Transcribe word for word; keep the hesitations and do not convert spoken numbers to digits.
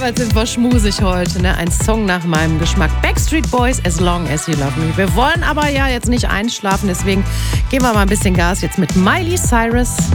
Jedenfalls sind wir schmusig heute, ne? Ein Song nach meinem Geschmack. Backstreet Boys, As Long As You Love Me. Wir wollen aber ja jetzt nicht einschlafen, deswegen geben wir mal ein bisschen Gas jetzt mit Miley Cyrus.